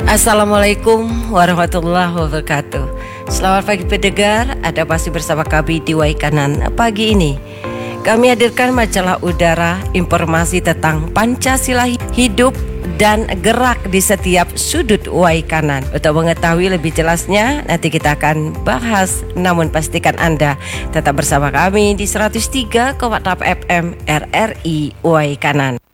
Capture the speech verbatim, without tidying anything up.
Assalamualaikum warahmatullahi wabarakatuh. Selamat pagi pendengar, Anda masih bersama kami di Wai Kanan. Pagi ini kami hadirkan majalah udara, informasi tentang Pancasila hidup dan gerak di setiap sudut Wai Kanan. Untuk mengetahui lebih jelasnya, nanti kita akan bahas. Namun pastikan Anda tetap bersama kami di seratus tiga koma enam F M R R I Wai Kanan.